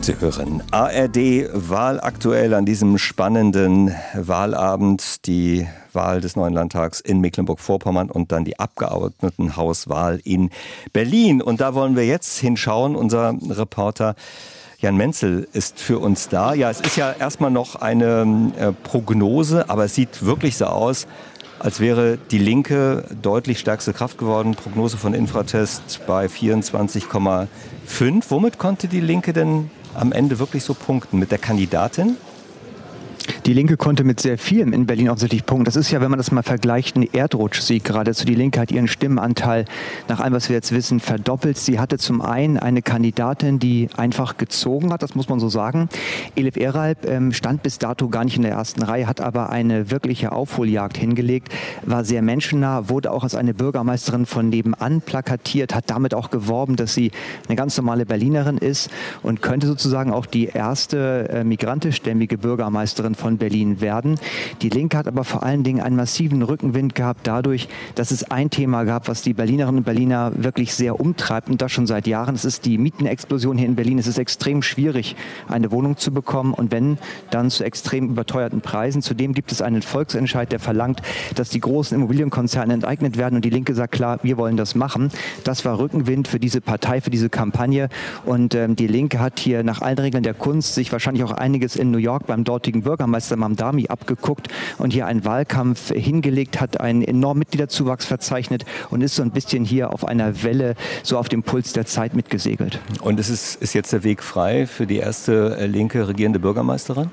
Sie hören ARD Wahlaktuell an diesem spannenden Wahlabend. Die Wahl des neuen Landtags in Mecklenburg-Vorpommern und dann die Abgeordnetenhauswahl in Berlin. Und da wollen wir jetzt hinschauen. Unser Reporter Jan Menzel ist für uns da. Ja, es ist ja erstmal noch eine Prognose, aber es sieht wirklich so aus, als wäre die Linke deutlich stärkste Kraft geworden. Prognose von Infratest bei 24,5. Womit konnte die Linke denn am Ende wirklich so punkten? Mit der Kandidatin? Die Linke konnte mit sehr vielem in Berlin offensichtlich punkten. Das ist ja, wenn man das mal vergleicht, ein Erdrutschsieg geradezu. Die Linke hat ihren Stimmenanteil, nach allem, was wir jetzt wissen, verdoppelt. Sie hatte zum einen eine Kandidatin, die einfach gezogen hat, das muss man so sagen. Elif Eralp stand bis dato gar nicht in der ersten Reihe, hat aber eine wirkliche Aufholjagd hingelegt, war sehr menschennah, wurde auch als eine Bürgermeisterin von nebenan plakatiert, hat damit auch geworben, dass sie eine ganz normale Berlinerin ist und könnte sozusagen auch die erste migrantischstämmige Bürgermeisterin von Berlin werden. Die Linke hat aber vor allen Dingen einen massiven Rückenwind gehabt dadurch, dass es ein Thema gab, was die Berlinerinnen und Berliner wirklich sehr umtreibt und das schon seit Jahren. Es ist die Mietenexplosion hier in Berlin. Es ist extrem schwierig, eine Wohnung zu bekommen und wenn, dann zu extrem überteuerten Preisen. Zudem gibt es einen Volksentscheid, der verlangt, dass die großen Immobilienkonzerne enteignet werden und die Linke sagt, klar, wir wollen das machen. Das war Rückenwind für diese Partei, für diese Kampagne und die Linke hat hier nach allen Regeln der Kunst sich wahrscheinlich auch einiges in New York beim dortigen Bürgermeister Mamdani abgeguckt und hier einen Wahlkampf hingelegt, hat einen enormen Mitgliederzuwachs verzeichnet und ist so ein bisschen hier auf einer Welle, so auf dem Puls der Zeit mitgesegelt. Und ist jetzt der Weg frei für die erste linke regierende Bürgermeisterin?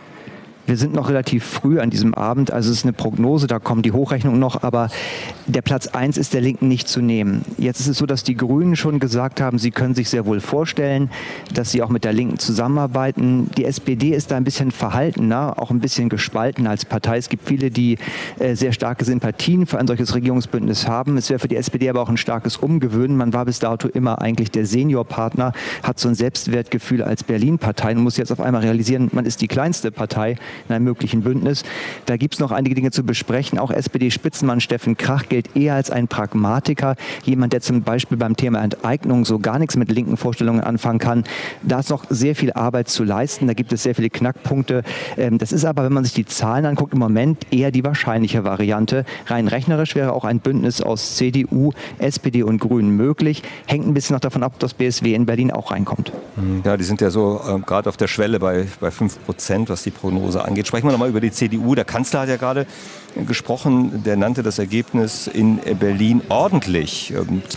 Wir sind noch relativ früh an diesem Abend, also es ist eine Prognose, da kommen die Hochrechnungen noch, aber der Platz 1 ist der Linken nicht zu nehmen. Jetzt ist es so, dass die Grünen schon gesagt haben, sie können sich sehr wohl vorstellen, dass sie auch mit der Linken zusammenarbeiten. Die SPD ist da ein bisschen verhaltener, auch ein bisschen gespalten als Partei. Es gibt viele, die sehr starke Sympathien für ein solches Regierungsbündnis haben. Es wäre für die SPD aber auch ein starkes Umgewöhnen. Man war bis dato immer eigentlich der Seniorpartner, hat so ein Selbstwertgefühl als Berlin-Partei und muss jetzt auf einmal realisieren, man ist die kleinste Partei in einem möglichen Bündnis. Da gibt es noch einige Dinge zu besprechen. Auch SPD-Spitzenmann Steffen Krach gilt eher als ein Pragmatiker. Jemand, der zum Beispiel beim Thema Enteignung so gar nichts mit linken Vorstellungen anfangen kann. Da ist noch sehr viel Arbeit zu leisten. Da gibt es sehr viele Knackpunkte. Das ist aber, wenn man sich die Zahlen anguckt, im Moment eher die wahrscheinliche Variante. Rein rechnerisch wäre auch ein Bündnis aus CDU, SPD und Grünen möglich. Hängt ein bisschen noch davon ab, ob das BSW in Berlin auch reinkommt. Ja, die sind ja so gerade auf der Schwelle bei 5%, was die Prognose angeht. Sprechen wir nochmal über die CDU. Der Kanzler hat ja gerade gesprochen, der nannte das Ergebnis in Berlin ordentlich.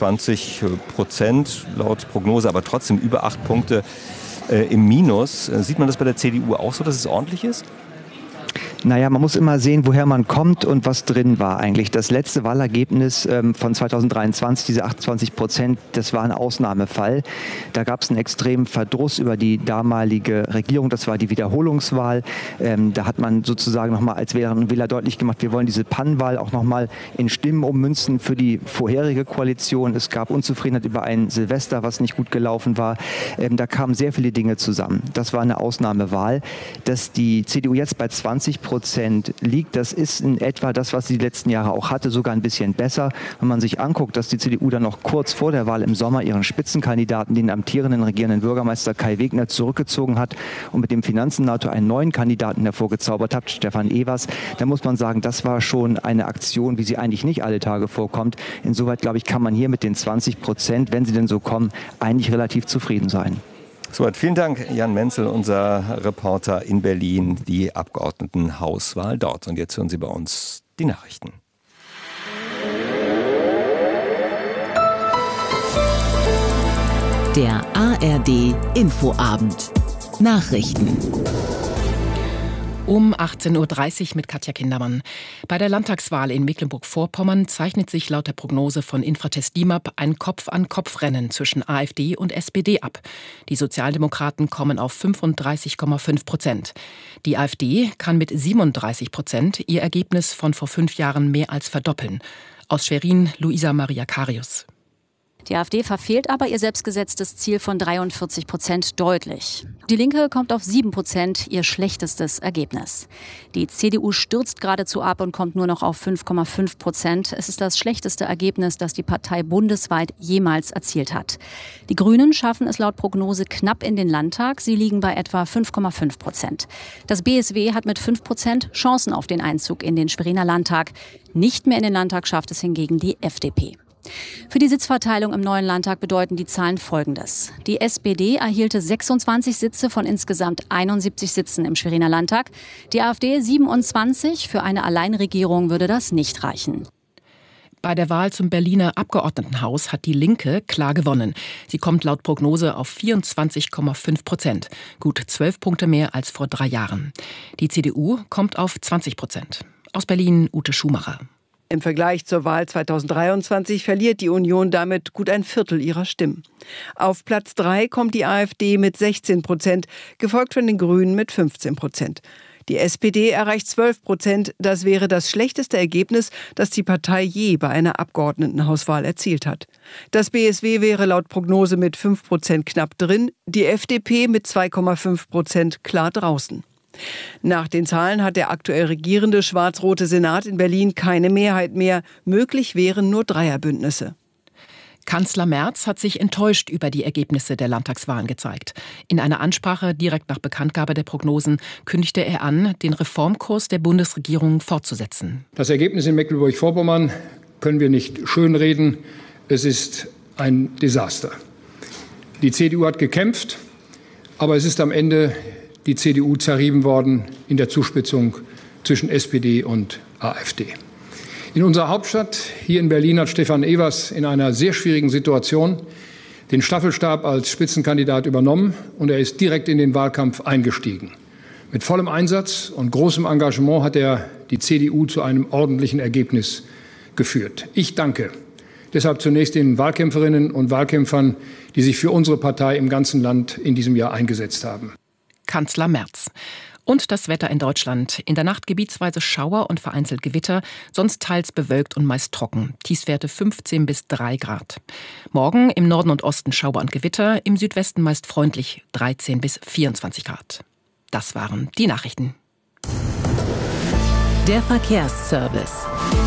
20% laut Prognose, aber trotzdem über 8 Punkte im Minus. Sieht man das bei der CDU auch so, dass es ordentlich ist? Naja, man muss immer sehen, woher man kommt und was drin war eigentlich. Das letzte Wahlergebnis von 2023, diese 28%, das war ein Ausnahmefall. Da gab es einen extremen Verdruss über die damalige Regierung. Das war die Wiederholungswahl. Da hat man sozusagen nochmal als Wählerinnen und Wähler deutlich gemacht, wir wollen diese Pannenwahl auch nochmal in Stimmen ummünzen für die vorherige Koalition. Es gab Unzufriedenheit über ein Silvester, was nicht gut gelaufen war. Da kamen sehr viele Dinge zusammen. Das war eine Ausnahmewahl. Dass die CDU jetzt bei 20% liegt, das ist in etwa das, was sie die letzten Jahre auch hatte, sogar ein bisschen besser. Wenn man sich anguckt, dass die CDU dann noch kurz vor der Wahl im Sommer ihren Spitzenkandidaten, den amtierenden regierenden Bürgermeister Kai Wegner, zurückgezogen hat und mit dem Finanzsenator einen neuen Kandidaten hervorgezaubert hat, Stefan Evers, dann muss man sagen, das war schon eine Aktion, wie sie eigentlich nicht alle Tage vorkommt. Insoweit, glaube ich, kann man hier mit den 20%, wenn sie denn so kommen, eigentlich relativ zufrieden sein. Soweit. Vielen Dank, Jan Menzel, unser Reporter in Berlin, die Abgeordnetenhauswahl dort. Und jetzt hören Sie bei uns die Nachrichten. Der ARD Infoabend. Nachrichten. Um 18.30 Uhr mit Katja Kindermann. Bei der Landtagswahl in Mecklenburg-Vorpommern zeichnet sich laut der Prognose von Infratest DIMAP ein Kopf-an-Kopf-Rennen zwischen AfD und SPD ab. Die Sozialdemokraten kommen auf 35,5%. Die AfD kann mit 37% ihr Ergebnis von vor 5 Jahren mehr als verdoppeln. Aus Schwerin, Luisa Maria Karius. Die AfD verfehlt aber ihr selbstgesetztes Ziel von 43% deutlich. Die Linke kommt auf 7%, ihr schlechtestes Ergebnis. Die CDU stürzt geradezu ab und kommt nur noch auf 5,5%. Es ist das schlechteste Ergebnis, das die Partei bundesweit jemals erzielt hat. Die Grünen schaffen es laut Prognose knapp in den Landtag. Sie liegen bei etwa 5,5%. Das BSW hat mit 5% Chancen auf den Einzug in den Schweriner Landtag. Nicht mehr in den Landtag schafft es hingegen die FDP. Für die Sitzverteilung im neuen Landtag bedeuten die Zahlen Folgendes. Die SPD erhielte 26 Sitze von insgesamt 71 Sitzen im Schweriner Landtag. Die AfD 27. Für eine Alleinregierung würde das nicht reichen. Bei der Wahl zum Berliner Abgeordnetenhaus hat die Linke klar gewonnen. Sie kommt laut Prognose auf 24,5%. Gut 12 Punkte mehr als vor 3 Jahren. Die CDU kommt auf 20%. Aus Berlin Ute Schumacher. Im Vergleich zur Wahl 2023 verliert die Union damit gut ein Viertel ihrer Stimmen. Auf Platz 3 kommt die AfD mit 16%, gefolgt von den Grünen mit 15%. Die SPD erreicht 12%. Das wäre das schlechteste Ergebnis, das die Partei je bei einer Abgeordnetenhauswahl erzielt hat. Das BSW wäre laut Prognose mit 5% knapp drin, die FDP mit 2,5% klar draußen. Nach den Zahlen hat der aktuell regierende schwarz-rote Senat in Berlin keine Mehrheit mehr. Möglich wären nur Dreierbündnisse. Kanzler Merz hat sich enttäuscht über die Ergebnisse der Landtagswahlen gezeigt. In einer Ansprache direkt nach Bekanntgabe der Prognosen kündigte er an, den Reformkurs der Bundesregierung fortzusetzen. Das Ergebnis in Mecklenburg-Vorpommern können wir nicht schönreden. Es ist ein Desaster. Die CDU hat gekämpft, aber es ist am Ende die CDU zerrieben worden in der Zuspitzung zwischen SPD und AfD. In unserer Hauptstadt, hier in Berlin, hat Stefan Evers in einer sehr schwierigen Situation den Staffelstab als Spitzenkandidat übernommen und er ist direkt in den Wahlkampf eingestiegen. Mit vollem Einsatz und großem Engagement hat er die CDU zu einem ordentlichen Ergebnis geführt. Ich danke deshalb zunächst den Wahlkämpferinnen und Wahlkämpfern, die sich für unsere Partei im ganzen Land in diesem Jahr eingesetzt haben. Kanzler Merz. Und das Wetter in Deutschland. In der Nacht gebietsweise Schauer und vereinzelt Gewitter, sonst teils bewölkt und meist trocken. Tiefstwerte 15 bis 3 Grad. Morgen im Norden und Osten Schauer und Gewitter, im Südwesten meist freundlich 13 bis 24 Grad. Das waren die Nachrichten. Der Verkehrsservice.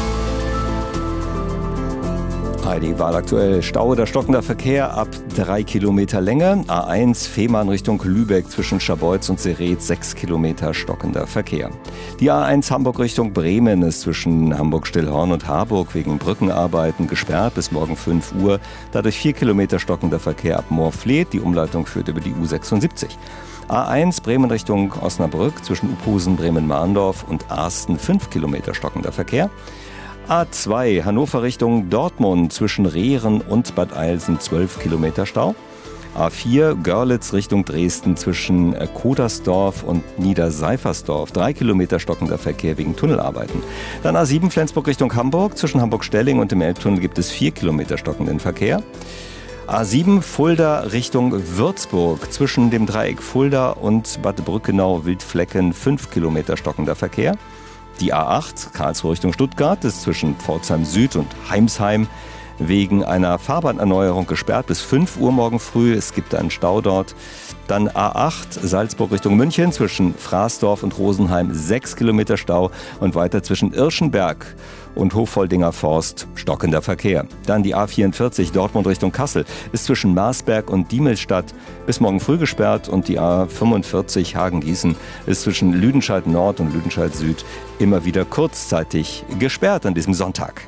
ARD-Wahl aktuell. Stau oder stockender Verkehr ab 3 Kilometer Länge. A1 Fehmarn Richtung Lübeck zwischen Scharbeutz und Sereet 6 Kilometer stockender Verkehr. Die A1 Hamburg Richtung Bremen ist zwischen Hamburg-Stillhorn und Harburg wegen Brückenarbeiten gesperrt bis morgen 5 Uhr. Dadurch 4 Kilometer stockender Verkehr ab Moorfleet. Die Umleitung führt über die U76. A1 Bremen Richtung Osnabrück zwischen Uphusen, Bremen-Mahndorf und Arsten 5 Kilometer stockender Verkehr. A2 Hannover Richtung Dortmund zwischen Rehren und Bad Eilsen 12 Kilometer Stau. A4 Görlitz Richtung Dresden zwischen Kodersdorf und Niederseifersdorf 3 Kilometer stockender Verkehr wegen Tunnelarbeiten. Dann A7 Flensburg Richtung Hamburg zwischen Hamburg-Stelling und dem Elbtunnel gibt es 4 Kilometer stockenden Verkehr. A7 Fulda Richtung Würzburg zwischen dem Dreieck Fulda und Bad Brückenau-Wildflecken 5 Kilometer stockender Verkehr. Die A8 Karlsruhe Richtung Stuttgart ist zwischen Pforzheim Süd und Heimsheim wegen einer Fahrbahnerneuerung gesperrt bis 5 Uhr morgen früh. Es gibt einen Stau dort. Dann A8 Salzburg Richtung München zwischen Fraßdorf und Rosenheim 6 Kilometer Stau und weiter zwischen Irschenberg und Hoffoldinger Forst stockender Verkehr. Dann die A44 Dortmund Richtung Kassel ist zwischen Marsberg und Diemelstadt bis morgen früh gesperrt und die A45 Hagen-Gießen ist zwischen Lüdenscheid Nord und Lüdenscheid Süd immer wieder kurzzeitig gesperrt an diesem Sonntag.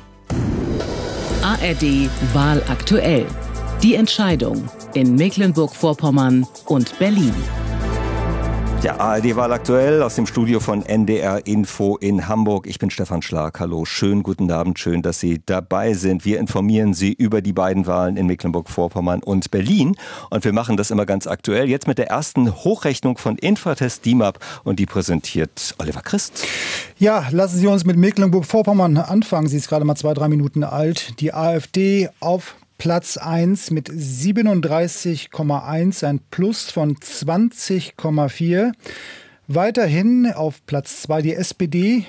ARD Wahl aktuell. Die Entscheidung in Mecklenburg-Vorpommern und Berlin. Ja, ARD-Wahl aktuell aus dem Studio von NDR Info in Hamburg. Ich bin Stefan Schlag. Hallo, schönen guten Abend, schön, dass Sie dabei sind. Wir informieren Sie über die beiden Wahlen in Mecklenburg-Vorpommern und Berlin. Und wir machen das immer ganz aktuell. Jetzt mit der ersten Hochrechnung von Infratest DIMAP und die präsentiert Oliver Christ. Ja, lassen Sie uns mit Mecklenburg-Vorpommern anfangen. Sie ist gerade mal 2-3 Minuten alt. Die AfD auf Platz 1 mit 37,1, ein Plus von 20,4. Weiterhin auf Platz 2 die SPD,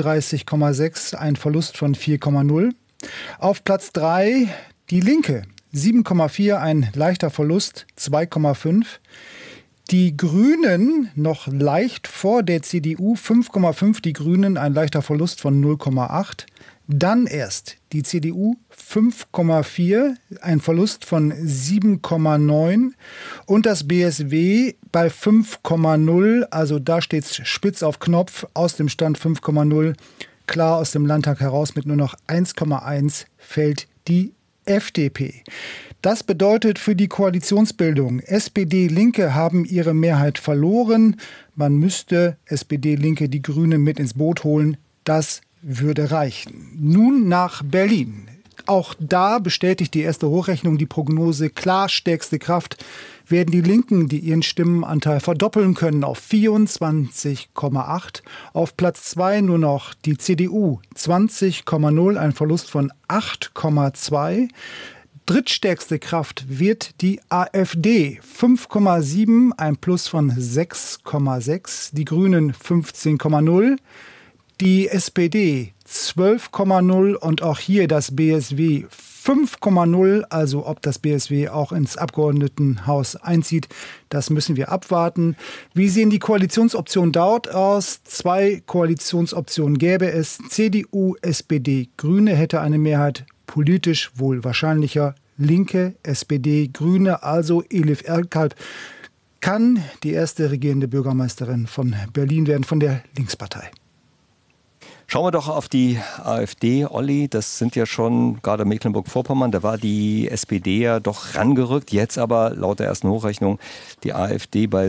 35,6, ein Verlust von 4,0. Auf Platz 3 die Linke, 7,4, ein leichter Verlust 2,5. Die Grünen noch leicht vor der CDU 5,5, die Grünen ein leichter Verlust von 0,8. Dann erst die CDU 5,4, ein Verlust von 7,9 und das BSW bei 5,0, also da steht es spitz auf Knopf, aus dem Stand 5,0, klar aus dem Landtag heraus mit nur noch 1,1 fällt die FDP. Das bedeutet für die Koalitionsbildung, SPD, Linke haben ihre Mehrheit verloren. Man müsste SPD, Linke, die Grünen mit ins Boot holen. Das würde reichen. Nun nach Berlin. Auch da bestätigt die erste Hochrechnung die Prognose, klar stärkste Kraft werden die Linken, die ihren Stimmenanteil verdoppeln können auf 24,8. Auf Platz 2 nur noch die CDU 20,0, ein Verlust von 8,2. Drittstärkste Kraft wird die AfD 5,7, ein Plus von 6,6. Die Grünen 15,0. Die SPD 12,0 und auch hier das BSW 5,0. Also ob das BSW auch ins Abgeordnetenhaus einzieht, das müssen wir abwarten. Wie sehen die Koalitionsoptionen dort aus? 2 Koalitionsoptionen gäbe es. CDU, SPD, Grüne hätte eine Mehrheit. Politisch wohl wahrscheinlicher. Linke, SPD, Grüne, also Elif Erkalp kann die erste regierende Bürgermeisterin von Berlin werden, von der Linkspartei. Schauen wir doch auf die AfD, Olli. Das sind ja schon, gerade Mecklenburg-Vorpommern, da war die SPD ja doch rangerückt. Jetzt aber laut der ersten Hochrechnung die AfD bei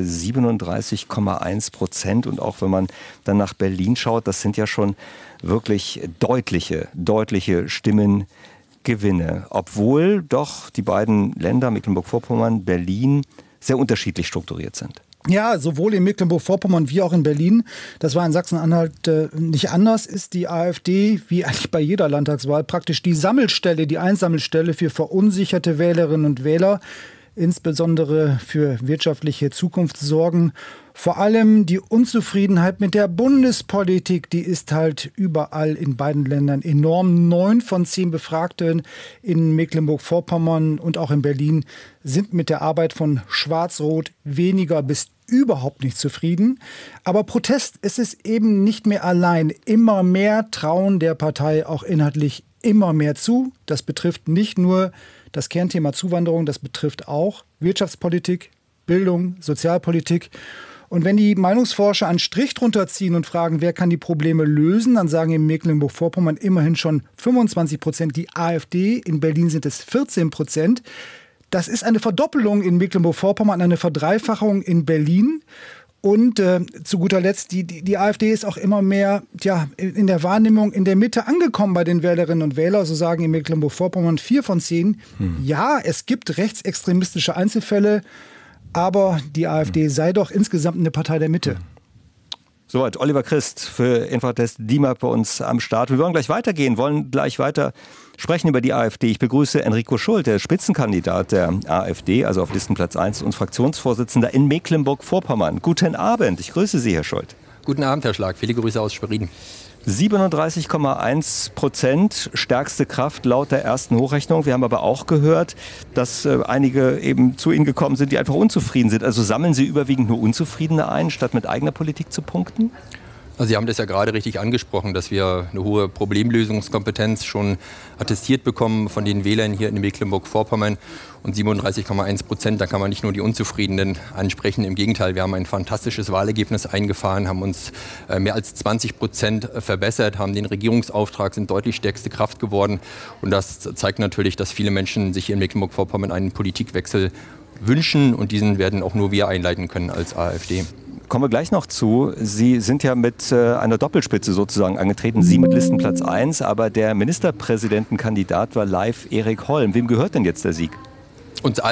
37,1%. Und auch wenn man dann nach Berlin schaut, das sind ja schon wirklich deutliche Stimmengewinne. Obwohl doch die beiden Länder, Mecklenburg-Vorpommern, Berlin, sehr unterschiedlich strukturiert sind. Ja, sowohl in Mecklenburg-Vorpommern wie auch in Berlin, das war in Sachsen-Anhalt nicht anders, ist die AfD, wie eigentlich bei jeder Landtagswahl, praktisch die Sammelstelle, die Einsammelstelle für verunsicherte Wählerinnen und Wähler, insbesondere für wirtschaftliche Zukunftssorgen. Vor allem die Unzufriedenheit mit der Bundespolitik, die ist halt überall in beiden Ländern enorm. 9 von 10 Befragten in Mecklenburg-Vorpommern und auch in Berlin sind mit der Arbeit von Schwarz-Rot weniger bis überhaupt nicht zufrieden. Aber Protest ist es eben nicht mehr allein. Immer mehr trauen der Partei auch inhaltlich immer mehr zu. Das betrifft nicht nur das Kernthema Zuwanderung, das betrifft auch Wirtschaftspolitik, Bildung, Sozialpolitik. Und wenn die Meinungsforscher einen Strich drunter ziehen und fragen, wer kann die Probleme lösen, dann sagen in Mecklenburg-Vorpommern immerhin schon 25% die AfD. In Berlin sind es 14%. Das ist eine Verdoppelung in Mecklenburg-Vorpommern, eine Verdreifachung in Berlin. Und zu guter Letzt, die AfD ist auch immer mehr in der Wahrnehmung in der Mitte angekommen bei den Wählerinnen und Wählern. So sagen in Mecklenburg-Vorpommern 4 von 10. Ja, es gibt rechtsextremistische Einzelfälle, aber die AfD sei doch insgesamt eine Partei der Mitte. Soweit Oliver Christ für Infratest DIMAP bei uns am Start. Wir wollen gleich weitergehen, wollen gleich weiter sprechen über die AfD. Ich begrüße Enrico Schult, der Spitzenkandidat der AfD, also auf Listenplatz 1 und Fraktionsvorsitzender in Mecklenburg-Vorpommern. Guten Abend, ich grüße Sie, Herr Schult. Guten Abend, Herr Schlag. Viele Grüße aus Schwerin. 37,1% stärkste Kraft laut der ersten Hochrechnung. Wir haben aber auch gehört, dass einige eben zu Ihnen gekommen sind, die einfach unzufrieden sind. Also sammeln Sie überwiegend nur Unzufriedene ein, statt mit eigener Politik zu punkten? Also Sie haben das ja gerade richtig angesprochen, dass wir eine hohe Problemlösungskompetenz schon attestiert bekommen von den Wählern hier in Mecklenburg-Vorpommern. Und 37,1%, da kann man nicht nur die Unzufriedenen ansprechen. Im Gegenteil, wir haben ein fantastisches Wahlergebnis eingefahren, haben uns mehr als 20% verbessert, haben den Regierungsauftrag, sind deutlich stärkste Kraft geworden. Und das zeigt natürlich, dass viele Menschen sich hier in Mecklenburg-Vorpommern einen Politikwechsel wünschen. Und diesen werden auch nur wir einleiten können als AfD. Kommen wir gleich noch zu. Sie sind ja mit einer Doppelspitze sozusagen angetreten. Sie mit Listenplatz 1, aber der Ministerpräsidentenkandidat war live Erik Holm. Wem gehört denn jetzt der Sieg? Uns allen.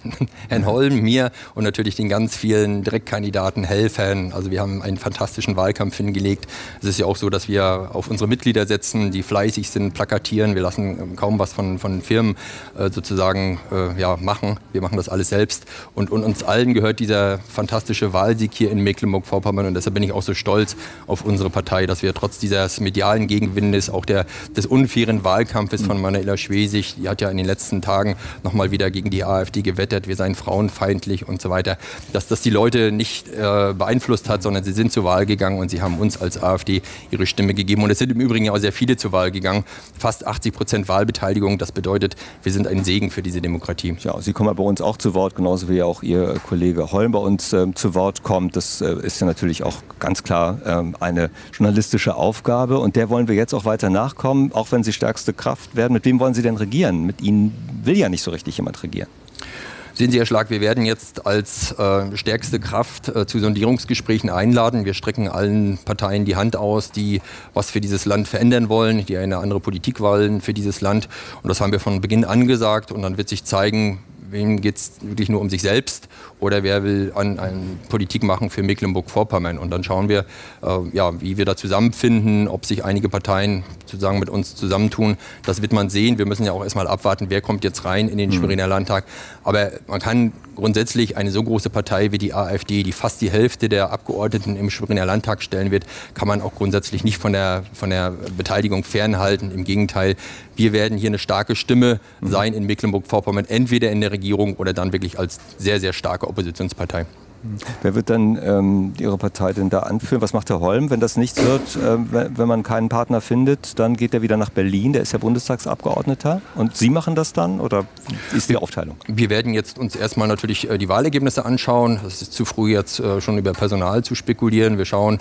Herrn Holm, mir und natürlich den ganz vielen Direktkandidaten, Helfern. Also wir haben einen fantastischen Wahlkampf hingelegt. Es ist ja auch so, dass wir auf unsere Mitglieder setzen, die fleißig sind, plakatieren. Wir lassen kaum was von Firmen sozusagen machen. Wir machen das alles selbst. Und uns allen gehört dieser fantastische Wahlsieg hier in Mecklenburg-Vorpommern. Und deshalb bin ich auch so stolz auf unsere Partei, dass wir trotz dieses medialen Gegenwindes, auch des unfairen Wahlkampfes von Manuela Schwesig, die hat ja in den letzten Tagen nochmal wieder gegen die AfD gewettet, wir seien frauenfeindlich und so weiter, dass das die Leute nicht beeinflusst hat, sondern sie sind zur Wahl gegangen und sie haben uns als AfD ihre Stimme gegeben. Und es sind im Übrigen auch sehr viele zur Wahl gegangen. Fast 80% Wahlbeteiligung. Das bedeutet, wir sind ein Segen für diese Demokratie. Ja, Sie kommen ja bei uns auch zu Wort, genauso wie auch Ihr Kollege Holm bei uns zu Wort kommt. Das ist ja natürlich auch ganz klar eine journalistische Aufgabe. Und der wollen wir jetzt auch weiter nachkommen, auch wenn Sie stärkste Kraft werden. Mit wem wollen Sie denn regieren? Mit Ihnen will ja nicht so richtig jemand regieren. Sehen Sie, Herr Schlag, wir werden jetzt als stärkste Kraft zu Sondierungsgesprächen einladen. Wir strecken allen Parteien die Hand aus, die was für dieses Land verändern wollen, die eine andere Politik wollen für dieses Land. Und das haben wir von Beginn an gesagt. Und dann wird sich zeigen, wem geht es wirklich nur um sich selbst oder wer will eine Politik machen für Mecklenburg-Vorpommern. Und dann schauen wir, wie wir da zusammenfinden, ob sich einige Parteien sozusagen mit uns zusammentun. Das wird man sehen. Wir müssen ja auch erstmal abwarten, wer kommt jetzt rein in den Schweriner Landtag. Aber man kann grundsätzlich eine so große Partei wie die AfD, die fast die Hälfte der Abgeordneten im Schweriner Landtag stellen wird, kann man auch grundsätzlich nicht von der Beteiligung fernhalten. Im Gegenteil, wir werden hier eine starke Stimme sein in Mecklenburg-Vorpommern, entweder in der Regierung oder dann wirklich als sehr, sehr starke Oppositionspartei. Wer wird dann Ihre Partei denn da anführen? Was macht Herr Holm, wenn das nichts wird? Wenn man keinen Partner findet, dann geht er wieder nach Berlin. Der ist ja Bundestagsabgeordneter. Und Sie machen das dann? Oder wie ist die Aufteilung? Wir werden jetzt uns erstmal natürlich die Wahlergebnisse anschauen. Es ist zu früh jetzt schon über Personal zu spekulieren. Wir schauen,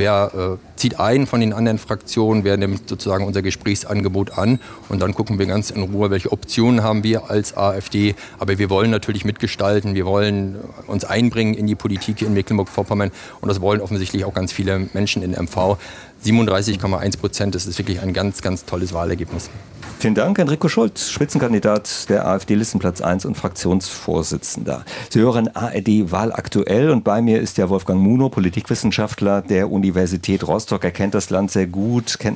wer zieht ein von den anderen Fraktionen, wer nimmt sozusagen unser Gesprächsangebot an. Und dann gucken wir ganz in Ruhe, welche Optionen haben wir als AfD. Aber wir wollen natürlich mitgestalten. Wir wollen uns einbringen in die Politik in Mecklenburg-Vorpommern und das wollen offensichtlich auch ganz viele Menschen in MV. 37,1%, das ist wirklich ein ganz, ganz tolles Wahlergebnis. Vielen Dank, Enrico Schulz, Spitzenkandidat der AfD, Listenplatz 1 und Fraktionsvorsitzender. Sie hören ARD Wahl aktuell und bei mir ist der Wolfgang Munow, Politikwissenschaftler der Universität Rostock. Er kennt das Land sehr gut, kennt